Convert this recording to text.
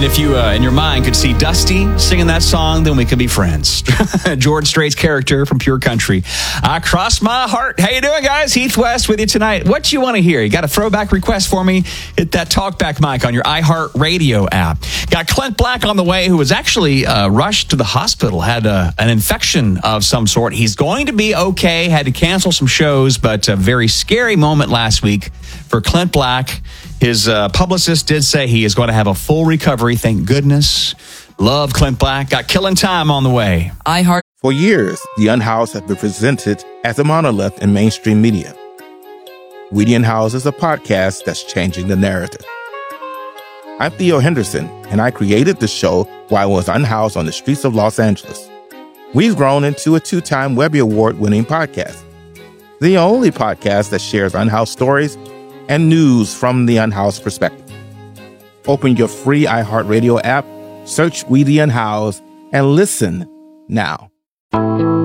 And if you, in your mind, could see Dusty singing that song, then we could be friends. George Strait's character from Pure Country. I cross my heart. How you doing, guys? Heath West with you tonight. What you want to hear? You got a throwback request for me? Hit that talkback mic on your iHeart Radio app. Got Clint Black on the way, who was actually rushed to the hospital, had an infection of some sort. He's going to be okay, had to cancel some shows, but a very scary moment last week for Clint Black. His publicist did say he is going to have a full recovery. Thank goodness. Love Clint Black. Got Killing Time on the way. iHeart. For years, the Unhoused have been presented as a monolith in mainstream media. We the Unhoused is a podcast that's changing the narrative. I'm Theo Henderson, and I created the show while I was unhoused on the streets of Los Angeles. We've grown into a 2-time Webby Award-winning podcast. The only podcast that shares unhoused stories and news from the unhoused perspective. Open your free iHeartRadio app, search We the Unhoused, and listen now.